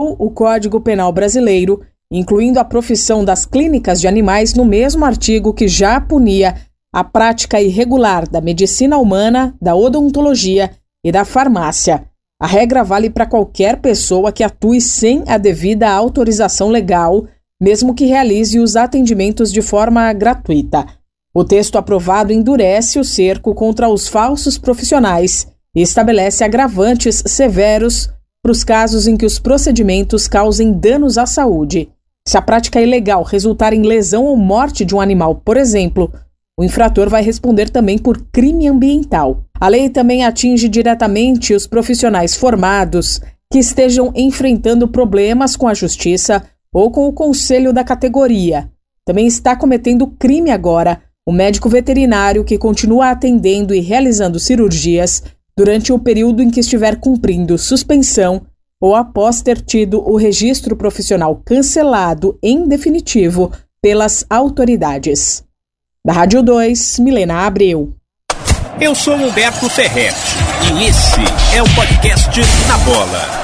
mudou o Código Penal brasileiro, incluindo a profissão das clínicas de animais no mesmo artigo que já punia a prática irregular da medicina humana, da odontologia e da farmácia. A regra vale para qualquer pessoa que atue sem a devida autorização legal, mesmo que realize os atendimentos de forma gratuita. O texto aprovado endurece o cerco contra os falsos profissionais e estabelece agravantes severos para os casos em que os procedimentos causem danos à saúde. Se a prática ilegal resultar em lesão ou morte de um animal, por exemplo, o infrator vai responder também por crime ambiental. A lei também atinge diretamente os profissionais formados que estejam enfrentando problemas com a justiça ou com o conselho da categoria. Também está cometendo crime agora o médico veterinário que continua atendendo e realizando cirurgias durante o período em que estiver cumprindo suspensão ou após ter tido o registro profissional cancelado em definitivo pelas autoridades. Da Rádio 2, Milena Abreu. Eu sou Humberto Ferretti e esse é o podcast Na Bola.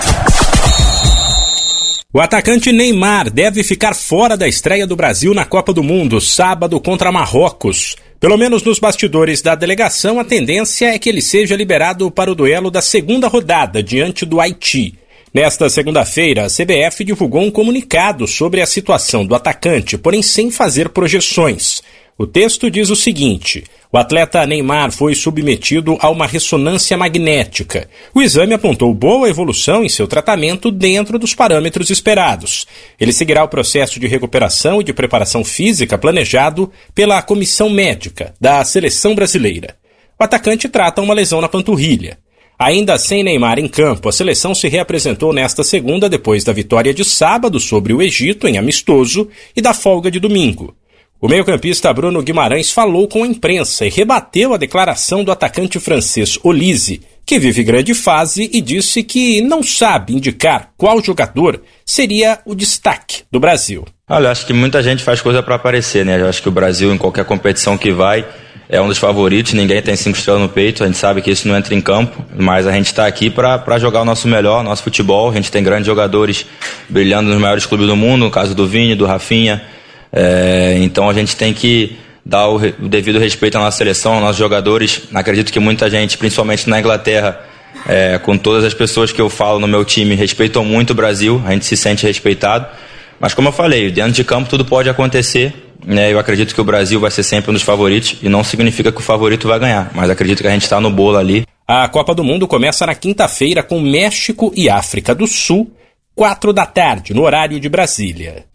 O atacante Neymar deve ficar fora da estreia do Brasil na Copa do Mundo, sábado contra Marrocos. Pelo menos nos bastidores da delegação, a tendência é que ele seja liberado para o duelo da segunda rodada, diante do Haiti. Nesta segunda-feira, a CBF divulgou um comunicado sobre a situação do atacante, porém sem fazer projeções. O texto diz o seguinte: o atleta Neymar foi submetido a uma ressonância magnética. O exame apontou boa evolução em seu tratamento dentro dos parâmetros esperados. Ele seguirá o processo de recuperação e de preparação física planejado pela comissão médica da seleção brasileira. O atacante trata uma lesão na panturrilha. Ainda sem Neymar em campo, a seleção se reapresentou nesta segunda depois da vitória de sábado sobre o Egito em amistoso e da folga de domingo. O meio-campista Bruno Guimarães falou com a imprensa e rebateu a declaração do atacante francês Olise, que vive grande fase e disse que não sabe indicar qual jogador seria o destaque do Brasil. Olha, acho que muita gente faz coisa para aparecer, né? Eu acho que o Brasil, em qualquer competição que vai, é um dos favoritos, ninguém tem 5 estrelas no peito, a gente sabe que isso não entra em campo, mas a gente está aqui para jogar o nosso melhor, nosso futebol. A gente tem grandes jogadores brilhando nos maiores clubes do mundo, no caso do Vini, do Rafinha. Então a gente tem que dar o devido respeito à nossa seleção, aos nossos jogadores. Acredito que muita gente, principalmente na Inglaterra, com todas as pessoas que eu falo no meu time, respeitam muito o Brasil, a gente se sente respeitado. Mas como eu falei, dentro de campo tudo pode acontecer, né? Eu acredito que o Brasil vai ser sempre um dos favoritos e não significa que o favorito vai ganhar, mas acredito que a gente está no bolo ali. A Copa do Mundo começa na quinta-feira com México e África do Sul, 4 da tarde, no horário de Brasília.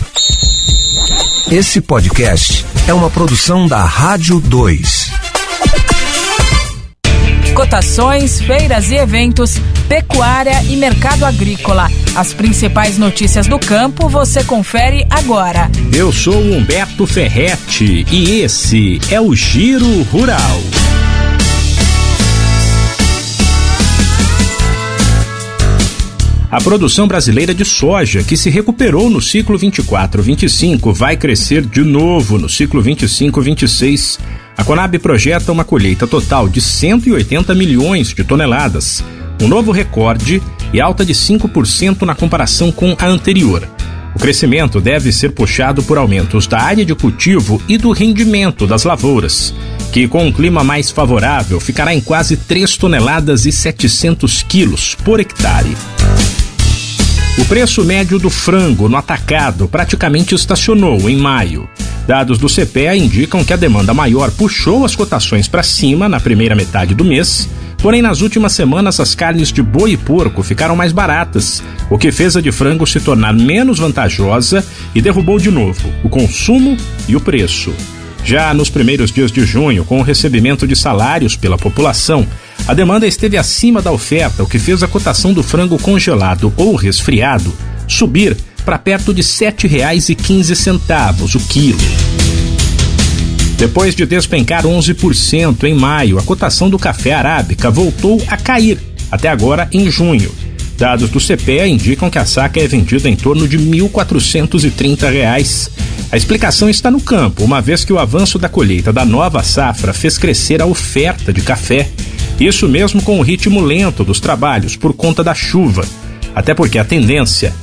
Esse podcast é uma produção da Rádio 2. Cotações, feiras e eventos, pecuária e mercado agrícola. As principais notícias do campo você confere agora. Eu sou Humberto Ferretti e esse é o Giro Rural. A produção brasileira de soja, que se recuperou no ciclo 24-25, vai crescer de novo no ciclo 25-26. A Conab projeta uma colheita total de 180 milhões de toneladas, um novo recorde e alta de 5% na comparação com a anterior. O crescimento deve ser puxado por aumentos da área de cultivo e do rendimento das lavouras, que com um clima mais favorável ficará em quase 3 toneladas e 700 quilos por hectare. O preço médio do frango no atacado praticamente estacionou em maio. Dados do CPEA indicam que a demanda maior puxou as cotações para cima na primeira metade do mês, porém nas últimas semanas as carnes de boi e porco ficaram mais baratas, o que fez a de frango se tornar menos vantajosa e derrubou de novo o consumo e o preço. Já nos primeiros dias de junho, com o recebimento de salários pela população, a demanda esteve acima da oferta, o que fez a cotação do frango congelado ou resfriado subir para perto de R$ 7,15 o quilo. Depois de despencar 11% em maio, a cotação do café arábica voltou a cair, até agora em junho. Dados do CPEA indicam que a saca é vendida em torno de R$ 1.430. A explicação está no campo, uma vez que o avanço da colheita da nova safra fez crescer a oferta de café. Isso mesmo com o ritmo lento dos trabalhos por conta da chuva. Até porque a tendência